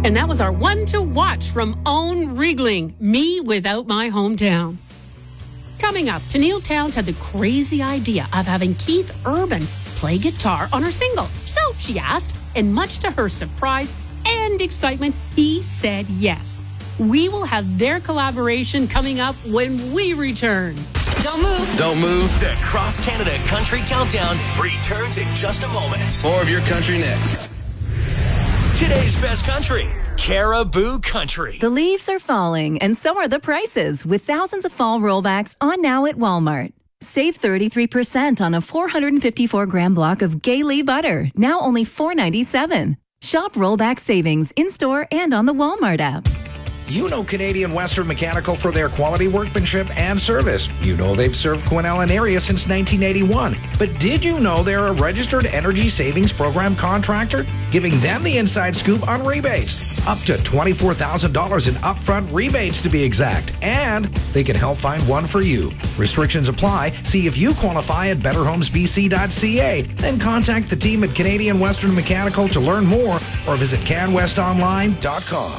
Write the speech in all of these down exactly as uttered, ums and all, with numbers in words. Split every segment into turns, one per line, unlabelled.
And that was our one to watch from Owen Riegling, Me Without My Hometown. Coming up, Tennille Towns had the crazy idea of having Keith Urban play guitar on her single. So she asked, and much to her surprise and excitement, he said yes. We will have their collaboration coming up when we return.
Don't move.
Don't move.
The Cross Canada Country Countdown returns in just a moment.
More of your country next.
Today's best country, Caribou Country.
The leaves are falling, and so are the prices, with thousands of fall rollbacks on now at Walmart. Save thirty-three percent on a four hundred fifty-four gram block of Gailey butter, now only four dollars and ninety-seven cents. Shop rollback savings in-store and on the Walmart app.
You know Canadian Western Mechanical for their quality workmanship and service. You know they've served Quesnel area since nineteen eighty-one. But did you know they're a registered energy savings program contractor? Giving them the inside scoop on rebates. Up to twenty-four thousand dollars in upfront rebates to be exact. And they can help find one for you. Restrictions apply. See if you qualify at better homes b c dot c a. Then contact the team at Canadian Western Mechanical to learn more or visit can west online dot com.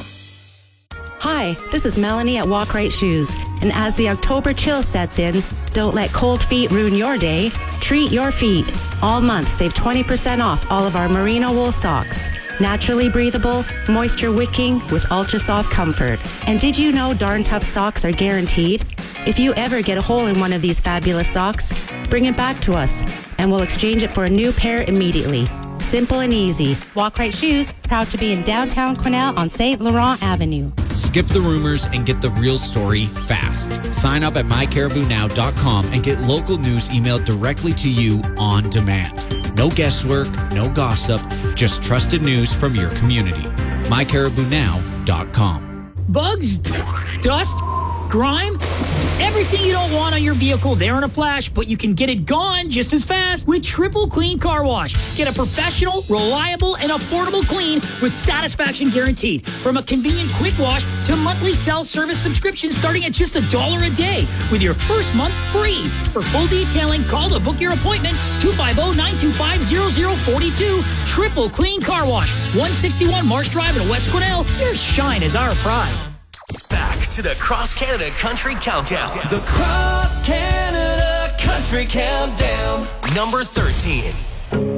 Hi, this is Melanie at Walk Right Shoes. And as the October chill sets in, don't let cold feet ruin your day. Treat your feet. All month, save twenty percent off all of our merino wool socks. Naturally breathable, moisture wicking with ultra soft comfort. And did you know Darn Tough socks are guaranteed? If you ever get a hole in one of these fabulous socks, bring it back to us and we'll exchange it for a new pair immediately. Simple and easy.
Walk Right Shoes, proud to be in downtown Quesnel on Saint Laurent Avenue.
Skip the rumors and get the real story fast. Sign up at my caribou now dot com and get local news emailed directly to you on demand. No guesswork, no gossip, just trusted news from your community. my caribou now dot com.
Bugs, dust, grime, everything you don't want on your vehicle, there in a flash, but you can get it gone just as fast with Triple Clean Car Wash. Get a professional, reliable, and affordable clean with satisfaction guaranteed. From a convenient quick wash to monthly self-service subscription starting at just a dollar a day with your first month free. For full detailing, call to book your appointment, two five zero, nine two five, zero zero four two. Triple Clean Car Wash, one sixty-one Marsh Drive in West Quesnel. Your shine is our pride.
Back to the Cross Canada Country Countdown.
The Cross Canada Country Countdown.
Number thirteen.